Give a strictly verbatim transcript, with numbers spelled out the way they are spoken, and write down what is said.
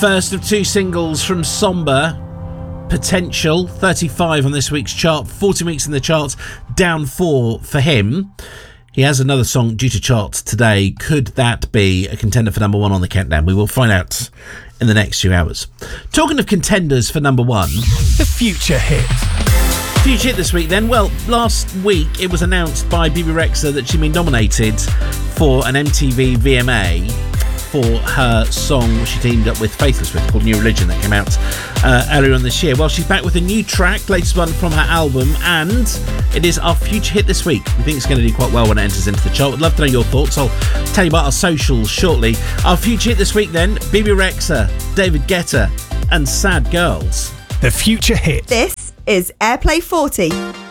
first of two singles from Somber, Potential, thirty-five on this week's chart, fourteen weeks in the charts, down four for him. He has another song due to chart today. Could that be a contender for number one on the countdown? We will find out in the next few hours. Talking of contenders for number one, the Future Hit. Future Hit this week then. Well, last week it was announced by Bebe Rexha that she'd been nominated for an M T V V M A for her song she teamed up with Faithless with, called New Religion, that came out uh, earlier on this year. Well, she's back with a new track, latest one from her album, and it is our Future Hit this week. We think it's going to do quite well when it enters into the chart. Would love to know your thoughts. I'll tell you about our socials shortly. Our Future Hit this week then, Bebe Rexha, David Guetta and Sad Girls. The Future Hit. This is Airplay forty.